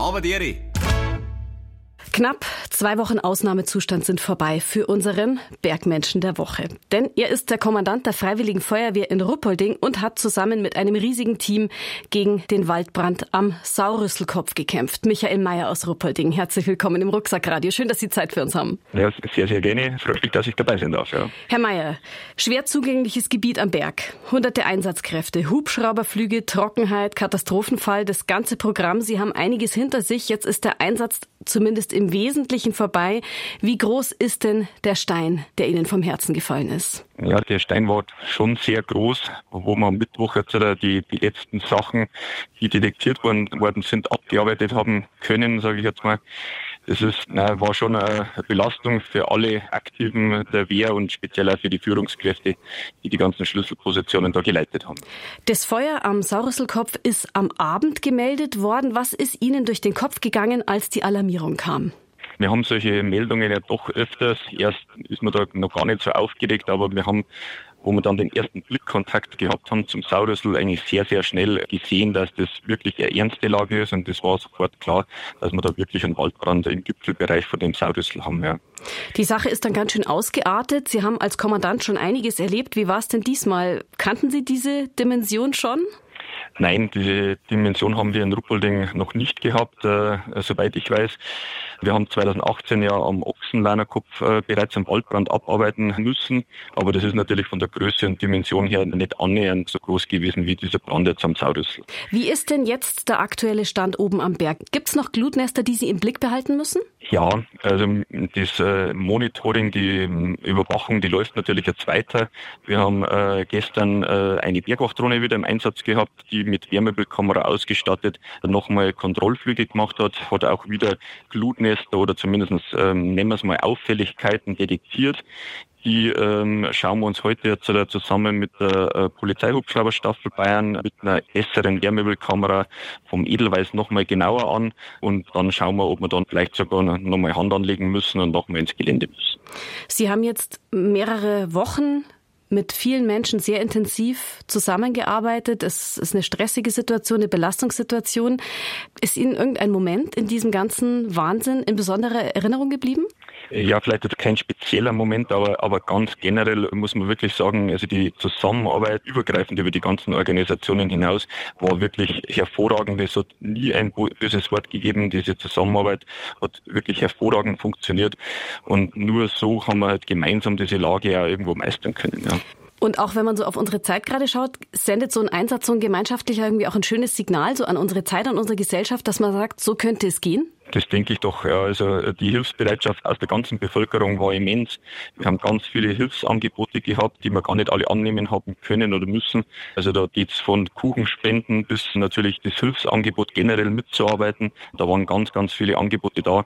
Aber Deri. Knapp 2 Wochen Ausnahmezustand sind vorbei für unseren Bergmenschen der Woche. Denn er ist der Kommandant der Freiwilligen Feuerwehr in Ruppolding und hat zusammen mit einem riesigen Team gegen den Waldbrand am Saurüsselkopf gekämpft. Michael Meyer aus Ruppolding, herzlich willkommen im Rucksackradio. Schön, dass Sie Zeit für uns haben. Ja, sehr, sehr gerne. Freut mich, dass ich dabei sein darf. Ja. Herr Meyer, schwer zugängliches Gebiet am Berg, hunderte Einsatzkräfte, Hubschrauberflüge, Trockenheit, Katastrophenfall, das ganze Programm. Sie haben einiges hinter sich. Jetzt ist der Einsatz zumindest im Wesentlichen vorbei. Wie groß ist denn der Stein, der Ihnen vom Herzen gefallen ist? Ja, der Stein war schon sehr groß, wo wir am Mittwoch jetzt die letzten Sachen, die detektiert worden sind, abgearbeitet haben können, sage ich jetzt mal. Das war schon eine Belastung für alle Aktiven der Wehr und speziell auch für die Führungskräfte, die die ganzen Schlüsselpositionen da geleitet haben. Das Feuer am Saurüsselkopf ist am Abend gemeldet worden. Was ist Ihnen durch den Kopf gegangen, als die Alarmierung kam? Wir haben solche Meldungen ja doch öfters. Erst ist man da noch gar nicht so aufgeregt, aber wir haben, wo wir dann den ersten Blickkontakt gehabt haben zum Saurüssel, eigentlich sehr, sehr schnell gesehen, dass das wirklich eine ernste Lage ist. Und das war sofort klar, dass wir da wirklich einen Waldbrand im Gipfelbereich von dem Saurüssel haben. Ja. Die Sache ist dann ganz schön ausgeartet. Sie haben als Kommandant schon einiges erlebt. Wie war es denn diesmal? Kannten Sie diese Dimension schon? Nein, diese Dimension haben wir in Ruppolding noch nicht gehabt, soweit ich weiß. Wir haben 2018 ja am Ochsenlainerkopf bereits einen Waldbrand abarbeiten müssen, aber das ist natürlich von der Größe und Dimension her nicht annähernd so groß gewesen wie dieser Brand jetzt am Saurüssel. Wie ist denn jetzt der aktuelle Stand oben am Berg? Gibt es noch Glutnester, die Sie im Blick behalten müssen? Ja, also das Monitoring, die Überwachung, die läuft natürlich jetzt weiter. Wir haben gestern eine Bergwachdrohne wieder im Einsatz gehabt, die mit Wärmebildkamera ausgestattet nochmal Kontrollflüge gemacht hat auch wieder Glutnester oder zumindest, nennen wir es mal, Auffälligkeiten detektiert. Die schauen wir uns heute jetzt zusammen mit der Polizeihubschrauberstaffel Bayern mit einer besseren Wärmebildkamera vom Edelweiß nochmal genauer an und dann schauen wir, ob wir dann vielleicht sogar nochmal Hand anlegen müssen und nochmal ins Gelände müssen. Sie haben jetzt mehrere Wochen mit vielen Menschen sehr intensiv zusammengearbeitet. Es ist eine stressige Situation, eine Belastungssituation. Ist Ihnen irgendein Moment in diesem ganzen Wahnsinn in besonderer Erinnerung geblieben? Ja, vielleicht jetzt kein spezieller Moment, aber ganz generell muss man wirklich sagen, also die Zusammenarbeit übergreifend über die ganzen Organisationen hinaus war wirklich hervorragend. Es hat nie ein böses Wort gegeben. Diese Zusammenarbeit hat wirklich hervorragend funktioniert und nur so haben wir halt gemeinsam diese Lage ja irgendwo meistern können. Ja. Und auch wenn man so auf unsere Zeit gerade schaut, sendet so ein Einsatz, so ein gemeinschaftlicher irgendwie auch ein schönes Signal so an unsere Zeit, an unsere Gesellschaft, dass man sagt, so könnte es gehen? Das denke ich doch, ja. Also die Hilfsbereitschaft aus der ganzen Bevölkerung war immens. Wir haben ganz viele Hilfsangebote gehabt, die wir gar nicht alle annehmen haben können oder müssen. Also da geht's von Kuchenspenden bis natürlich das Hilfsangebot generell mitzuarbeiten. Da waren ganz, ganz viele Angebote da.